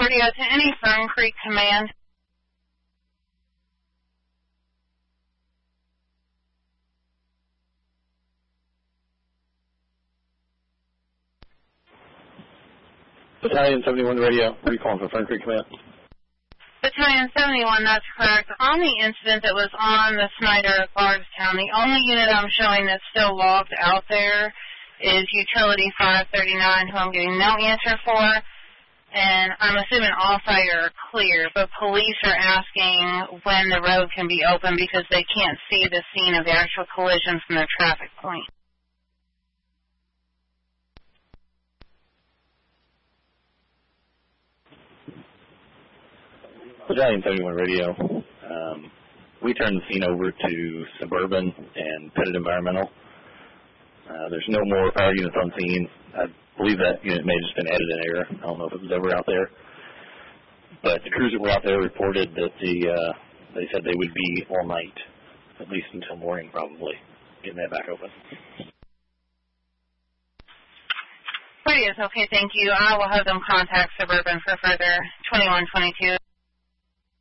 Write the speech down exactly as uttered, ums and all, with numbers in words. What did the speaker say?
Radio to any Fern Creek command. Battalion seventy-one Radio, what are you calling for Fern Creek Command? Battalion seventy-one, that's correct. On the incident that was on the Snyder at Bardstown, the only unit I'm showing that's still logged out there is Utility five thirty-nine, who I'm getting no answer for. And I'm assuming all sites are clear, but police are asking when the road can be open because they can't see the scene of the actual collision from their traffic point. Battalion seventy-one Radio, um, we turned the scene over to Suburban and Pettit Environmental. Uh, there's no more power units on scene. I believe that unit may have just been added in error. I don't know if it was ever out there. But the crews that were out there reported that the uh, they said they would be all night, at least until morning probably, getting that back open. Pretty is okay, thank you. I will have them contact Suburban for further twenty-one twenty-two